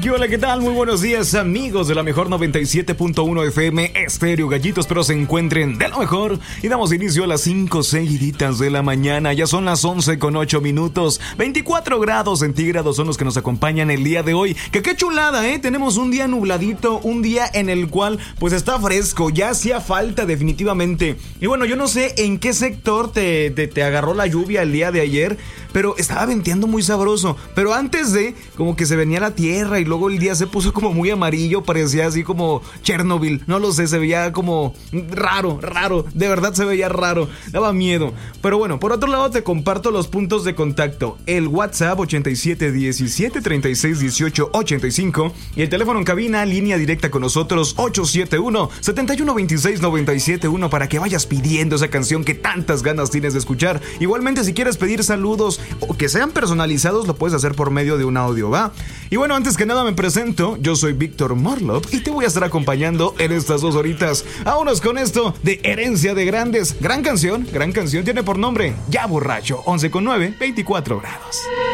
Hola, ¿qué tal? Muy buenos días, amigos de la mejor 97.1 FM Estéreo Gallito. Espero se encuentren de lo mejor. Y damos inicio a las 5 seguiditas de la mañana. Ya son las 11:08. 24 grados centígrados son los que nos acompañan el día de hoy. Que qué chulada, ¿eh? Tenemos un día nubladito, un día en el cual pues está fresco. Ya hacía falta definitivamente. Y bueno, yo no sé en qué sector te agarró la lluvia el día de ayer, pero estaba venteando muy sabroso. Pero antes de, como que se venía la tierra y luego el día se puso como muy amarillo, parecía así como Chernobyl, no lo sé, se veía como raro, de verdad se veía raro, daba miedo. Pero bueno, por otro lado te comparto los puntos de contacto: el WhatsApp 8717361885 y el teléfono en cabina, línea directa con nosotros 871-7126-971 para que vayas pidiendo esa canción que tantas ganas tienes de escuchar. Igualmente, si quieres pedir saludos o que sean personalizados, lo puedes hacer por medio de un audio, ¿va? Y bueno, antes que nada me presento, yo soy Víctor Morlov y te voy a estar acompañando en estas 2 horitas. Vámonos con esto de Herencia de Grandes. Gran canción, tiene por nombre Ya Borracho, 11:09, 24 grados.